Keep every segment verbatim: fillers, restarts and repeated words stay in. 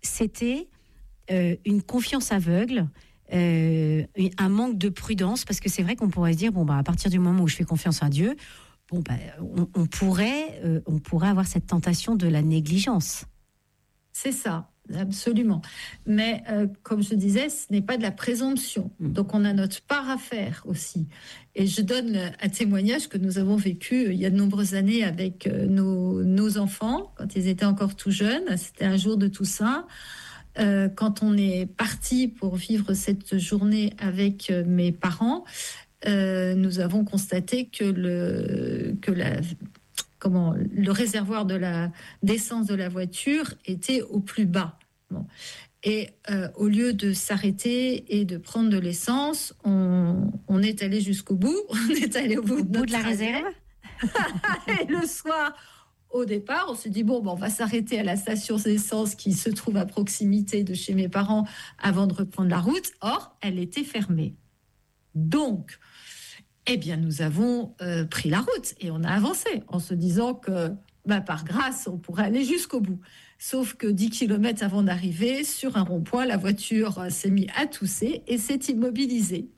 c'était euh, une confiance aveugle, euh, un manque de prudence, parce que c'est vrai qu'on pourrait se dire, bon, bah, à partir du moment où je fais confiance à Dieu, bon, bah, on, on, pourrait, euh, on pourrait avoir cette tentation de la négligence. C'est ça, absolument. Mais euh, comme je disais, ce n'est pas de la présomption. Mmh. Donc on a notre part à faire aussi. Et je donne un témoignage que nous avons vécu il y a de nombreuses années avec nos, nos enfants, quand ils étaient encore tout jeunes. C'était un jour de Toussaint. Euh, quand on est parti pour vivre cette journée avec mes parents, euh, nous avons constaté que le... Que la, Comment, le réservoir de la, d'essence de la voiture était au plus bas. Bon. Et euh, au lieu de s'arrêter et de prendre de l'essence, on, on est allé jusqu'au bout. On est allé au bout, au de, bout de la réserve. Et le soir, au départ, on s'est dit, bon, ben, on va s'arrêter à la station d'essence qui se trouve à proximité de chez mes parents avant de reprendre la route. Or, elle était fermée. Donc, eh bien, nous avons euh, pris la route et on a avancé en se disant que, bah, par grâce, on pourrait aller jusqu'au bout. Sauf que dix kilomètres avant d'arriver, sur un rond-point, la voiture s'est mise à tousser et s'est immobilisée.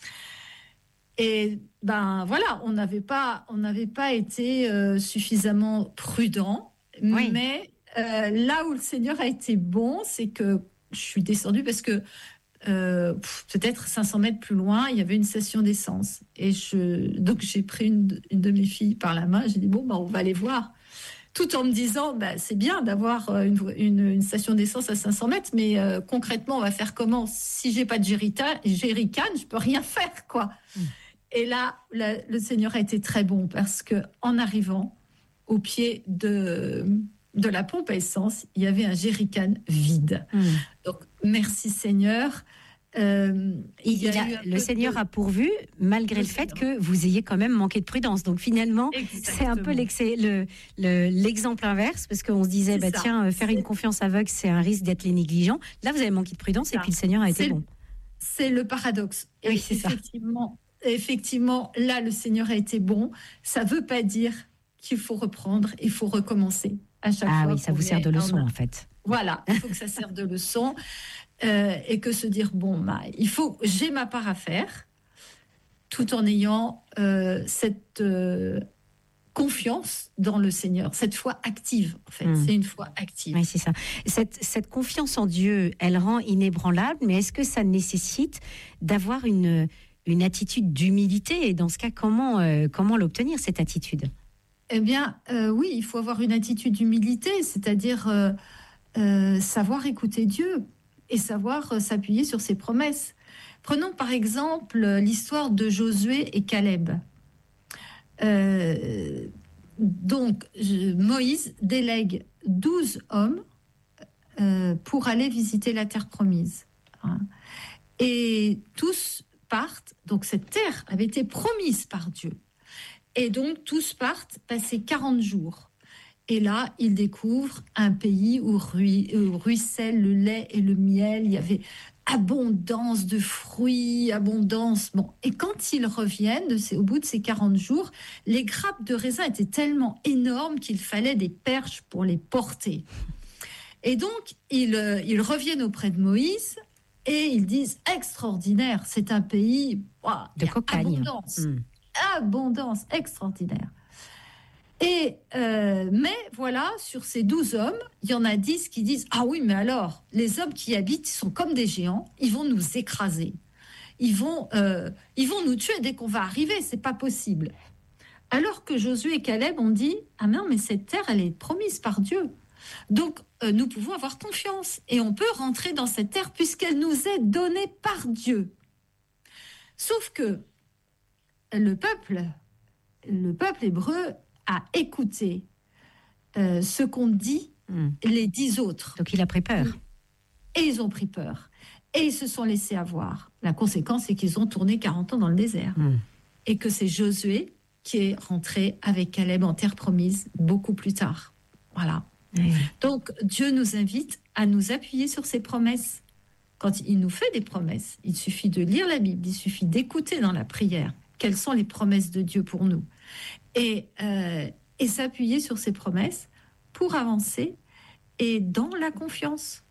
Et ben voilà, on n'avait pas, on n'avait pas été euh, suffisamment prudent, oui. mais euh, là où le Seigneur a été bon, c'est que je suis descendue parce que Euh, peut-être cinq cents mètres plus loin, il y avait une station d'essence. Et je, donc j'ai pris une, une de mes filles par la main, j'ai dit, bon, bah, on va aller voir. Tout en me disant, bah, c'est bien d'avoir une, une, une station d'essence à cinq cents mètres, mais euh, concrètement, on va faire comment? Si j'ai pas de jerrycan, je peux rien faire, quoi. Mmh. Et là, la, le Seigneur a été très bon parce que en arrivant au pied de... de la pompe à essence, il y avait un jerrycan vide. Mmh. Donc, merci Seigneur. Euh, il il a, le Seigneur de... a pourvu, malgré le, le fait que vous ayez quand même manqué de prudence. Donc, finalement, exactement. C'est un peu le, le, l'exemple inverse, parce qu'on se disait, bah, tiens, faire c'est... une confiance aveugle, c'est un risque d'être les négligents. Là, vous avez manqué de prudence et puis le Seigneur a été c'est bon. Le, c'est le paradoxe. Et oui, c'est effectivement, ça. Effectivement, là, le Seigneur a été bon. Ça ne veut pas dire qu'il faut reprendre, il faut recommencer. À chaque ah fois oui, ça vous sert de leçon en fait. Voilà, il faut que ça serve de leçon euh, et que se dire bon, bah, il faut, j'ai ma part à faire, tout en ayant euh, cette euh, confiance dans le Seigneur, cette foi active en fait. Mmh. C'est une foi active. Oui, c'est ça. Cette, cette confiance en Dieu, elle rend inébranlable, mais est-ce que ça nécessite d'avoir une une attitude d'humilité? Et dans ce cas, comment euh, comment l'obtenir cette attitude? Eh bien, euh, oui, il faut avoir une attitude d'humilité, c'est-à-dire euh, euh, savoir écouter Dieu et savoir euh, s'appuyer sur ses promesses. Prenons par exemple l'histoire de Josué et Caleb. Euh, donc, je, Moïse délègue douze hommes euh, pour aller visiter la terre promise. Hein. Et tous partent, donc cette terre avait été promise par Dieu. Et donc, tous partent passer quarante jours. Et là, ils découvrent un pays où, ruy, où ruisselle le lait et le miel. Il y avait abondance de fruits, abondance... Bon. Et quand ils reviennent, de ces, au bout de ces quarante jours, les grappes de raisin étaient tellement énormes qu'il fallait des perches pour les porter. Et donc, ils, ils reviennent auprès de Moïse et ils disent « Extraordinaire, c'est un pays... Wow, de cocagne. Abondance. Mmh. Abondance extraordinaire. Et euh, mais voilà, sur ces douze hommes, il y en a dix qui disent « Ah oui, mais alors, les hommes qui y habitent sont comme des géants, ils vont nous écraser. Ils vont, euh, ils vont nous tuer dès qu'on va arriver, c'est pas possible. » Alors que Josué et Caleb ont dit « Ah non, mais cette terre, elle est promise par Dieu. Donc, euh, nous pouvons avoir confiance et on peut rentrer dans cette terre puisqu'elle nous est donnée par Dieu. » Sauf que le peuple, le peuple hébreu a écouté euh, ce qu'ont dit mmh. les dix autres. Donc il a pris peur. Et ils ont pris peur. Et ils se sont laissés avoir. La conséquence, c'est qu'ils ont tourné quarante ans dans le désert. Mmh. Et que c'est Josué qui est rentré avec Caleb en terre promise beaucoup plus tard. Voilà. Mmh. Donc Dieu nous invite à nous appuyer sur ses promesses. Quand il nous fait des promesses, il suffit de lire la Bible, il suffit d'écouter dans la prière quelles sont les promesses de Dieu pour nous. Et, euh, et s'appuyer sur ces promesses pour avancer et dans la confiance.